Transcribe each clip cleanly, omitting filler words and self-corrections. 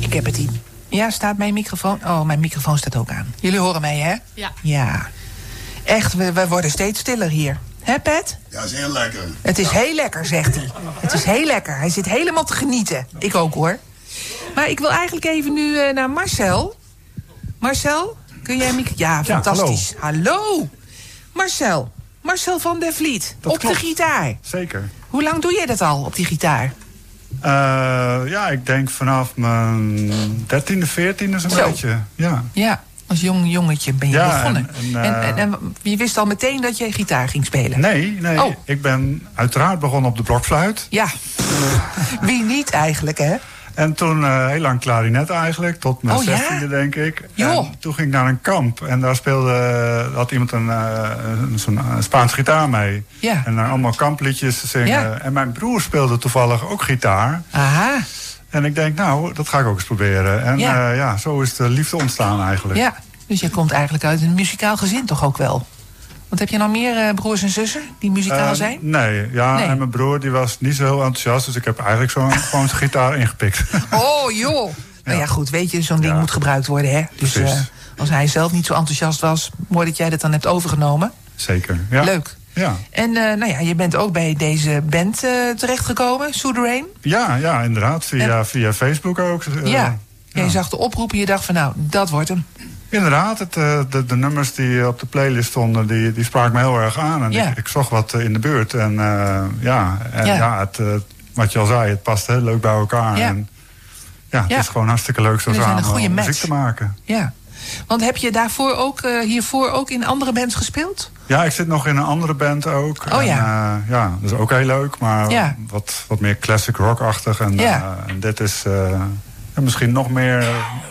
Ik heb het hier. Ja, staat mijn microfoon? Oh, mijn microfoon staat ook aan. Jullie horen mij, hè? Ja. Ja. Echt, we worden steeds stiller hier. Hè, Pet? Ja, is heel lekker. Het is heel lekker, zegt hij. Het is heel lekker. Hij zit helemaal te genieten. Ik ook, hoor. Maar ik wil eigenlijk even nu naar Marcel. Marcel, kun jij micro... Ja, fantastisch. Hallo. Marcel van der Vliet. Dat op klopt. de gitaar. Zeker. Hoe lang doe jij dat al, op die gitaar? Ja, ik denk vanaf mijn 13e, 14e zo'n Zo. beetje. Ja. Ja, als jong jongetje ben je begonnen. En Je wist al meteen dat je gitaar ging spelen? Nee. Oh. Ik ben uiteraard begonnen op de blokfluit. Ja. Wie niet eigenlijk, hè? En toen heel lang klarinet eigenlijk, tot mijn 16e denk ik. Joh. En toen ging ik naar een kamp en daar had iemand zo'n Spaans gitaar mee. Ja. En daar allemaal kampliedjes te zingen. Ja. En mijn broer speelde toevallig ook gitaar. Aha. En ik denk, nou, dat ga ik ook eens proberen. En zo is de liefde ontstaan eigenlijk. Ja, dus je komt eigenlijk uit een muzikaal gezin toch ook wel? Want heb je nog meer broers en zussen die muzikaal zijn? Nee. En mijn broer die was niet zo heel enthousiast. Dus ik heb eigenlijk gewoon zijn gitaar ingepikt. Oh, joh. Nou ja, goed, weet je, zo'n ding moet gebruikt worden, hè? Dus als hij zelf niet zo enthousiast was, mooi dat jij dat dan hebt overgenomen. Zeker, ja. Leuk. Ja. En je bent ook bij deze band terechtgekomen, Souterrain. Ja, inderdaad. Via Facebook ook. Jij zag de oproep en je dacht van, nou, dat wordt hem. Inderdaad, de nummers die op de playlist stonden, die spraken me heel erg aan. En ik zocht wat in de buurt. En wat je al zei, het past heel leuk bij elkaar. Ja. En het is gewoon hartstikke leuk zo samen muziek te maken. Ja, want heb je hiervoor ook in andere bands gespeeld? Ja, ik zit nog in een andere band ook. Oh en, dat is ook heel leuk, maar wat meer classic rock-achtig. En dit is misschien nog meer...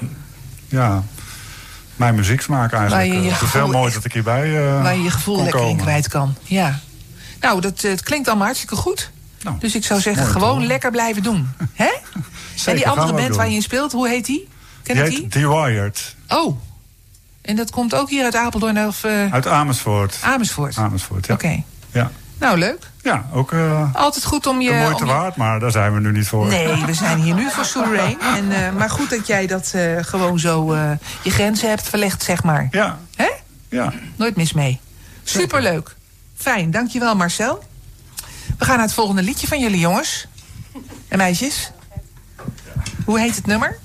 mijn muzieksmaak eigenlijk. Het is heel mooi dat ik hierbij waar je je gevoel lekker komen. in kwijt kan. Ja. Nou, het klinkt allemaal hartstikke goed. Nou, dus ik zou zeggen, gewoon lekker blijven doen. Hè? En die andere band waar je in speelt, hoe heet die? Ken die ik heet die? The Wired. Oh. En dat komt ook hier uit Apeldoorn? Of, uit Amersfoort. Amersfoort, ja. Oké. Ja. Nou, leuk. Ja, ook altijd goed om je... de moeite waard, maar daar zijn we nu niet voor. Nee, we zijn hier nu voor Souterrain. Maar goed dat jij dat gewoon zo je grenzen hebt verlegd, zeg maar. Ja. Hè? Ja. Nooit mis mee. Superleuk. Fijn, dankjewel Marcel. We gaan naar het volgende liedje van jullie jongens. En meisjes. Hoe heet het nummer?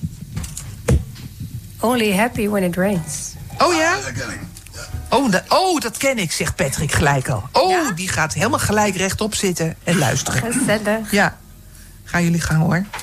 Only happy when it rains. Oh ja? Dat ken ik. Dat ken ik, zegt Patrick gelijk al. Die gaat helemaal gelijk rechtop zitten en luisteren. Gezellig. Ja. Gaan jullie gang hoor.